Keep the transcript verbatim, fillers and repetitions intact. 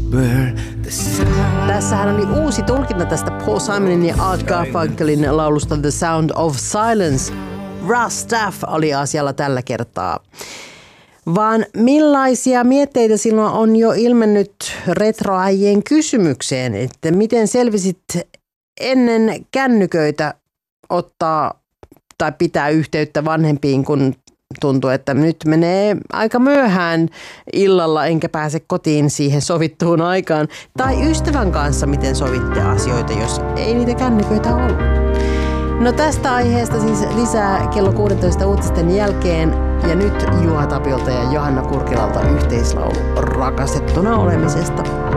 whisper the sound. Tässähän oli uusi tulkinta tästä Paul Simonin ja Art Garfunkelin laulusta The Sound of Silence. Russ Staff oli asialla tällä kertaa. Vaan millaisia mietteitä silloin on jo ilmennyt retroäijien kysymykseen, että miten selvisit ennen kännyköitä ottaa tai pitää yhteyttä vanhempiin, kun tuntuu, että nyt menee aika myöhään illalla enkä pääse kotiin siihen sovittuun aikaan. Tai ystävän kanssa, miten sovitte asioita, jos ei niitä kännyköitä ole. No tästä aiheesta siis lisää kello kuusitoista uutisten jälkeen. Ja nyt Juha Tapiolta ja Johanna Kurkilalta yhteislaulu rakastettuna olemisesta.